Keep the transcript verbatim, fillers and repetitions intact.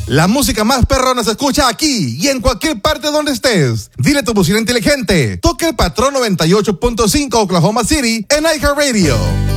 La música más perrona se escucha aquí y en cualquier parte donde estés. Dile a tu bocina inteligente, toca el Patrón noventa y ocho punto cinco Oklahoma City en iHeartRadio.